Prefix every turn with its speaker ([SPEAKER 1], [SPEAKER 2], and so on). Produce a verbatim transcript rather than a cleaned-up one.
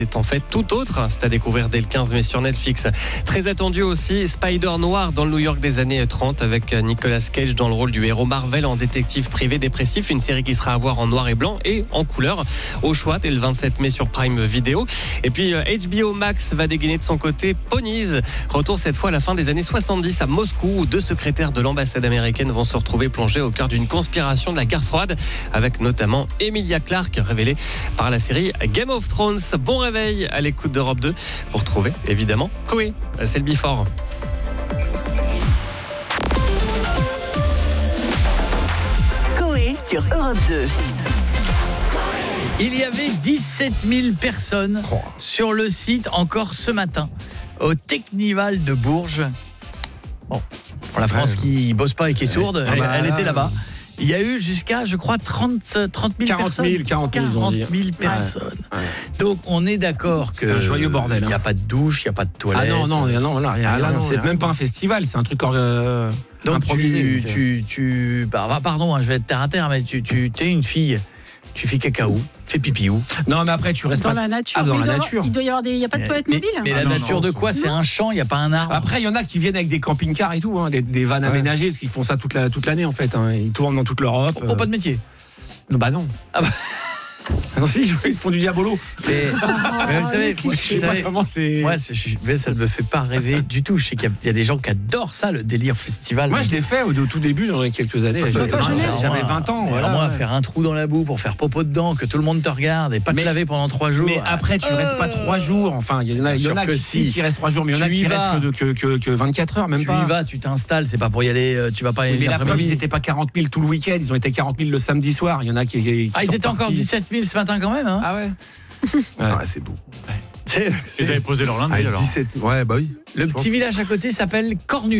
[SPEAKER 1] est en fait tout autre. C'est à découvrir dès le quinze mai sur Netflix. Très attendu aussi, Spider Noir dans le New York des années trente avec Nicolas Cage dans le rôle du héros Marvel en détective privé dépressif. Une série qui sera à voir en noir et blanc et en couleur au choix dès le vingt-sept mai sur Prime Video. Et puis H B O Max va dégainer de son côté Ponies. Retour cette fois à la fin des années soixante-dix à Moscou où deux secrétaires de l'ambassade américaine vont se retrouver plongés au cœur d'une conspiration de la guerre froide avec notamment Emilia Clarke révélée par la série Game of Thrones. Bon réveil à l'écoute d'Europe deux pour trouver évidemment Koé, c'est le Before.
[SPEAKER 2] Koé sur Europe deux.
[SPEAKER 3] Il y avait dix-sept mille personnes sur le site encore ce matin au Technival de Bourges. Bon, pour la France qui bosse pas et qui est sourde,
[SPEAKER 4] Ah
[SPEAKER 3] elle,
[SPEAKER 4] bah,
[SPEAKER 3] elle était là-bas. Il y a eu jusqu'à, je crois, trente mille personnes.
[SPEAKER 4] quarante mille
[SPEAKER 3] personnes.
[SPEAKER 4] Ouais, ouais.
[SPEAKER 3] Donc, on est d'accord que
[SPEAKER 4] C'est un joyeux bordel.
[SPEAKER 3] Il n'y a
[SPEAKER 4] hein.
[SPEAKER 3] pas de douche, il n'y a pas de toilette.
[SPEAKER 4] Ah non, non, non, là, rien,
[SPEAKER 3] Ah,
[SPEAKER 4] là,
[SPEAKER 3] non,
[SPEAKER 4] non, c'est
[SPEAKER 3] là.
[SPEAKER 4] même pas un festival, c'est un truc euh,
[SPEAKER 3] Donc,
[SPEAKER 4] improvisé.
[SPEAKER 3] tu,
[SPEAKER 4] donc, euh.
[SPEAKER 3] tu, tu, bah, pardon, hein, je vais être terre à terre, mais tu, tu es une fille, tu fais caca où, tu fais pipi où.
[SPEAKER 4] Non, mais après, tu restes
[SPEAKER 5] Dans
[SPEAKER 4] pas...
[SPEAKER 5] la nature.
[SPEAKER 4] Ah, dans
[SPEAKER 5] Mais
[SPEAKER 4] la
[SPEAKER 5] il doit y
[SPEAKER 4] nature.
[SPEAKER 5] avoir- Il doit y avoir des. Il n'y a pas de toilette
[SPEAKER 3] mais,
[SPEAKER 5] mobile.
[SPEAKER 3] mais
[SPEAKER 4] Ah
[SPEAKER 3] la
[SPEAKER 4] non,
[SPEAKER 3] nature
[SPEAKER 4] non,
[SPEAKER 3] de
[SPEAKER 4] non.
[SPEAKER 3] quoi? C'est un champ, il n'y a pas un arbre.
[SPEAKER 4] Après, il y en a qui viennent avec des camping-cars et tout, hein, des, des vannes
[SPEAKER 3] Ouais.
[SPEAKER 4] aménagées, parce qu'ils font ça toute, la, toute l'année en fait. Hein. Ils tournent dans toute l'Europe.
[SPEAKER 3] Oh, pas de métier.
[SPEAKER 4] Non, bah non.
[SPEAKER 3] Ah bah.
[SPEAKER 4] Ah non, si, ils font du diabolo.
[SPEAKER 3] Mais, mais vous savez,
[SPEAKER 4] Je
[SPEAKER 3] moi,
[SPEAKER 4] sais
[SPEAKER 3] vous
[SPEAKER 4] pas
[SPEAKER 3] savez,
[SPEAKER 4] comment c'est.
[SPEAKER 3] moi, c'est- je- mais ça ne me fait pas rêver du tout. Je sais qu'il y a- il y a des gens qui adorent ça, le délire festival.
[SPEAKER 4] Moi, je l'ai fait au, au tout début, dans les quelques années.
[SPEAKER 3] Toi,
[SPEAKER 4] J'avais
[SPEAKER 3] toi,
[SPEAKER 4] vingt-
[SPEAKER 3] Genève.
[SPEAKER 4] J'avais vingt ans.
[SPEAKER 3] Mais
[SPEAKER 4] Voilà,
[SPEAKER 3] alors moi,
[SPEAKER 4] ouais.
[SPEAKER 3] faire un trou dans la boue pour faire popo dedans, que tout le monde te regarde et pas te
[SPEAKER 4] Mais-
[SPEAKER 3] laver pendant trois jours.
[SPEAKER 4] Mais après, tu restes pas trois jours. Enfin, il y en a, il y en
[SPEAKER 3] Bien
[SPEAKER 4] a
[SPEAKER 3] sûr
[SPEAKER 4] qui,
[SPEAKER 3] que si.
[SPEAKER 4] qui restent trois jours, mais il y en a
[SPEAKER 3] Tu y
[SPEAKER 4] qui
[SPEAKER 3] vas.
[SPEAKER 4] restent que, de- que, que, que vingt-quatre heures, même
[SPEAKER 3] tu
[SPEAKER 4] pas.
[SPEAKER 3] y vas, tu t'installes, c'est pas pour y aller, euh, tu vas pas y
[SPEAKER 4] Oui,
[SPEAKER 3] aller
[SPEAKER 4] mais la preuve,
[SPEAKER 3] l'après-midi.
[SPEAKER 4] ils n'étaient pas quarante mille tout le week-end, ils ont été quarante mille le samedi soir. Il y en a qui. qui
[SPEAKER 3] Ah, ils
[SPEAKER 4] sont
[SPEAKER 3] étaient encore
[SPEAKER 4] partis.
[SPEAKER 3] dix-sept mille ce matin quand même, hein.
[SPEAKER 4] Ah ouais.
[SPEAKER 6] Ah, c'est beau.
[SPEAKER 3] C'est-
[SPEAKER 7] Ils avaient posé leur lundi
[SPEAKER 6] Ah,
[SPEAKER 7] alors.
[SPEAKER 6] dix-sept Ouais, bah oui.
[SPEAKER 3] Le petit village à côté s'appelle Cornu.